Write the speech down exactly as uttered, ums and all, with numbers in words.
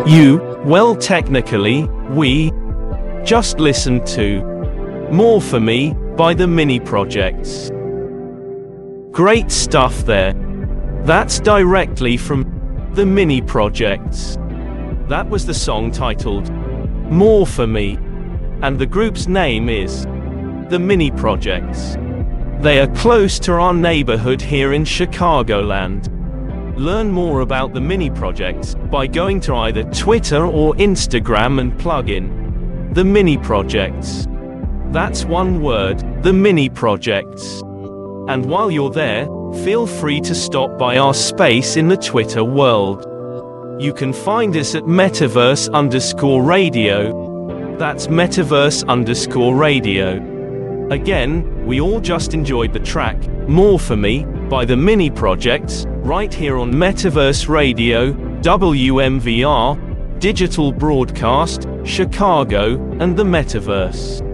You, well technically, we, just listened to More For Me by the Mini Projects. Great stuff there. That's directly from the Mini Projects. That was the song titled More For Me, and the group's name is the Mini Projects. They are close to our neighborhood here in Chicagoland. Learn more about the Mini Projects by going to either Twitter or Instagram and plug in the Mini Projects. That's one word, the Mini Projects. And while you're there, feel free to stop by our space in the Twitter world. You can find us at Metaverse underscore radio. That's Metaverse underscore radio. Again, we all just enjoyed the track, More For Me, by the Mini Projects, right here on Metaverse Radio, W M V R, Digital Broadcast, Chicago, and the Metaverse.